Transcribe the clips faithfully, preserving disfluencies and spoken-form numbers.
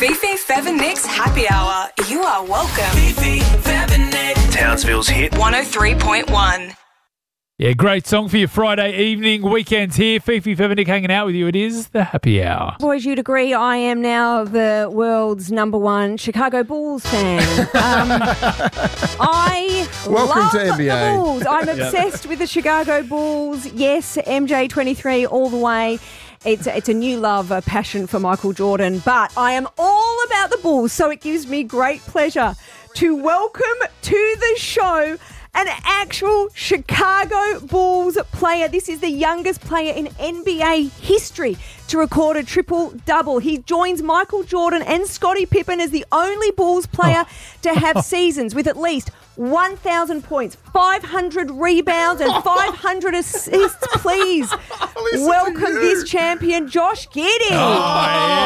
Fifi, Fev and Nick's Happy Hour. You are welcome. Fifi, Fev and Nick. Townsville's hit. one oh three point one. Yeah, great song for your Friday evening. Weekend's here. Fifi, Fev and Nick hanging out with you. It is the Happy Hour. Boys, you'd agree I am now the world's number one Chicago Bulls fan. Um, I Welcome love to N B A. the Bulls. I'm obsessed with the Chicago Bulls. Yes, M J twenty-three all the way. It's it's a new love, a passion for Michael Jordan. But I am all about the Bulls, so it gives me great pleasure to welcome to the show an actual Chicago Bulls player. This is the youngest player in N B A history to record a triple-double. He joins Michael Jordan and Scottie Pippen as the only Bulls player to have seasons with at least one thousand points, five hundred rebounds and five hundred assists. Please welcome this champion, Josh Giddey. Oh,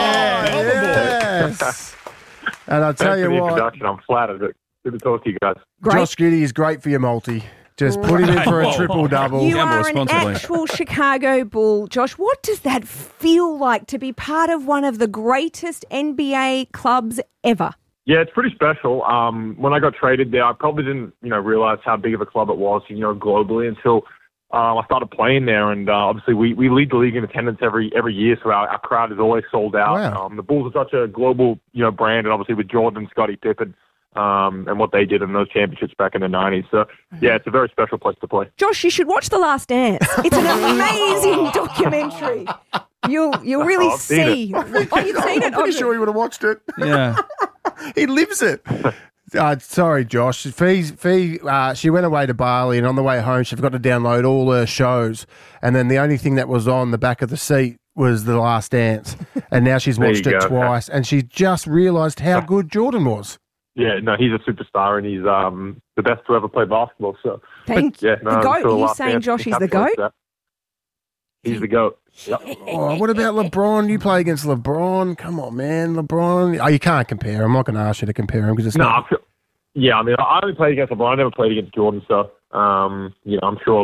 yeah. Yes. And I'll tell Thanks you for the what, introduction. I'm flattered. But good to talk to you guys. Great. Josh Giddey is great for your multi. Just put him in for a triple-double. You Gamble are an responsibly. actual Chicago Bull. Josh, what does that feel like to be part of one of the greatest N B A clubs ever? Yeah, it's pretty special. Um, when I got traded there, I probably didn't, you know, realize how big of a club it was, you know, globally until um, I started playing there. And uh, obviously, we, we lead the league in attendance every every year, so our, our crowd is always sold out. Wow. Um, the Bulls are such a global, you know, brand, and obviously with Jordan and Scottie Pippen. Um, and what they did in those championships back in the nineties. So, yeah, it's a very special place to play. Josh, you should watch The Last Dance. It's an amazing documentary. You'll you'll really Oh, I've seen see. Oh, you've seen it? I'm pretty Oh, sure he would have watched it. Yeah. He lives it. Uh, sorry, Josh. Fee, Fee, uh, she went away to Bali, and on the way home, she forgot to download all her shows. And then the only thing that was on the back of the seat was The Last Dance. And now she's There watched you it go. twice, and she just realised how good Jordan was. Yeah, no, he's a superstar, and he's um, the best to ever play basketball. So, Thank yeah, no, the I'm GOAT. sure Are you Last saying Dance Josh is the encapsulates GOAT? that. He's the GOAT. Yep. Oh, what about LeBron? You play against LeBron. Come on, man. LeBron. Oh, you can't compare. I'm not going to ask you to compare him because it's No, not. I'm sure, yeah, I mean, I only played against LeBron. I never played against Jordan, so, um, you know, I'm sure